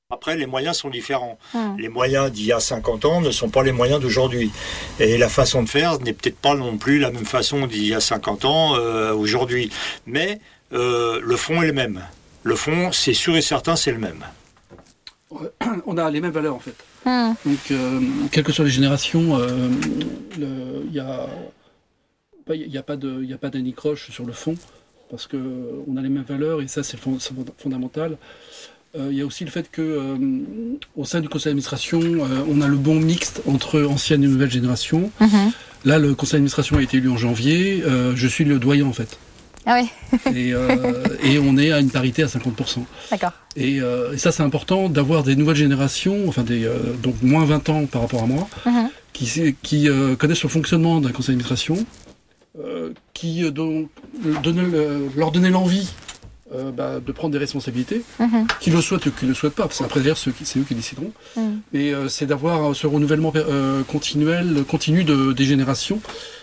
Après, les moyens sont différents. Les moyens d'il y a 50 ans ne sont pas les moyens d'aujourd'hui. Et la façon de faire n'est peut-être pas non plus la même façon d'il y a 50 ans aujourd'hui. Mais le fond est le même. Le fond, c'est sûr et certain, c'est le même. On a les mêmes valeurs, en fait. Donc, quelles que soient les générations, il n'y a pas d'anicroche sur le fond, parce qu'on a les mêmes valeurs, et ça, c'est fondamental. Il y a aussi le fait qu'au sein du conseil d'administration, on a le bon mixte entre ancienne et nouvelle génération. Là, le conseil d'administration a été élu en janvier. Je suis le doyen, en fait. Ah oui. et on est à une parité à 50%. D'accord. Et ça, c'est important d'avoir des nouvelles générations, donc moins 20 ans par rapport à moi, qui connaissent le fonctionnement d'un conseil d'administration, leur donner l'envie de prendre des responsabilités, qui le souhaitent ou qui ne le souhaitent pas, parce qu'après d'ailleurs c'est eux qui décideront. Mais c'est d'avoir ce renouvellement continu des générations.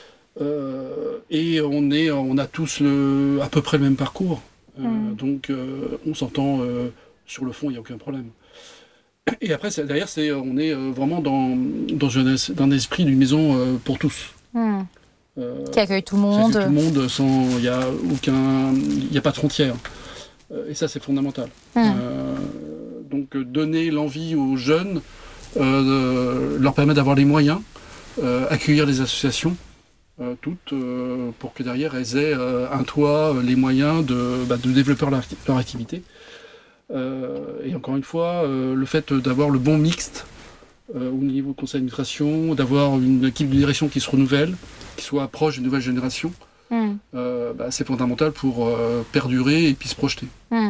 Et on a tous à peu près le même parcours. Donc on s'entend sur le fond, il n'y a aucun problème. Et après, derrière, on est vraiment dans un esprit d'une maison pour tous. Qui accueille tout le monde. Qui accueille tout le monde, il n'y a pas de frontières. Et ça, c'est fondamental. Donc donner l'envie aux jeunes, leur permettre d'avoir les moyens, accueillir les associations, toutes, pour que derrière elles aient un toit, les moyens de développer leur activité. Et encore une fois, le fait d'avoir le bon mixte au niveau du conseil d'administration, d'avoir une équipe de direction qui se renouvelle, qui soit proche d'une nouvelle génération, c'est fondamental pour perdurer et puis se projeter.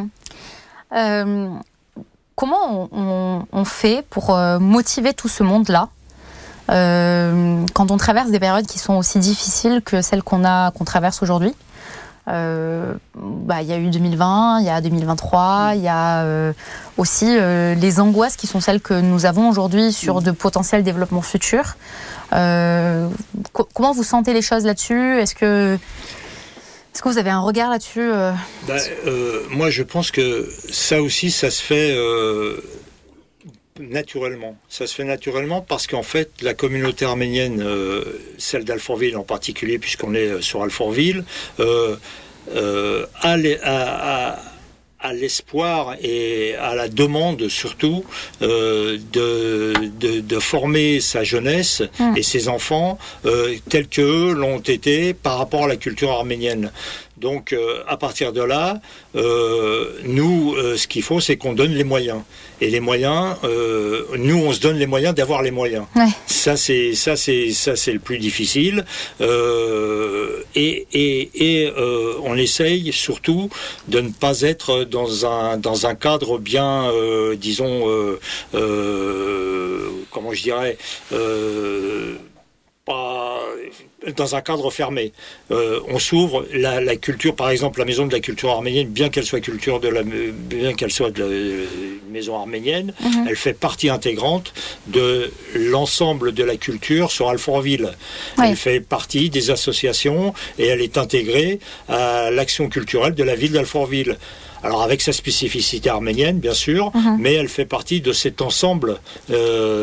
Comment on fait pour motiver tout ce monde-là quand on traverse des périodes qui sont aussi difficiles que celles qu'on traverse aujourd'hui? Il y a eu 2020, il y a 2023, il y a aussi les angoisses qui sont celles que nous avons aujourd'hui sur de potentiels développements futurs. Comment vous sentez les choses là-dessus? Est-ce que vous avez un regard là-dessus? Moi, je pense que ça aussi, ça se fait naturellement. Ça se fait naturellement parce qu'en fait, la communauté arménienne, celle d'Alfortville en particulier, puisqu'on est sur Alfortville, à l'espoir et à la demande surtout de former sa jeunesse et ses enfants tels qu'eux l'ont été par rapport à la culture arménienne. Donc à partir de là, nous, ce qu'il faut, c'est qu'on donne les moyens. Et les moyens, nous, on se donne les moyens d'avoir les moyens. Ouais. Ça, c'est le plus difficile. Et on essaye surtout de ne pas être dans un cadre bien, comment je dirais, pas dans un cadre fermé. On s'ouvre, la culture, par exemple, la maison de la culture arménienne, bien qu'elle soit de la maison arménienne, elle fait partie intégrante de l'ensemble de la culture sur Alfortville. Oui. Elle fait partie des associations et elle est intégrée à l'action culturelle de la ville d'Alfortville. Alors avec sa spécificité arménienne, bien sûr, mais elle fait partie de cet ensemble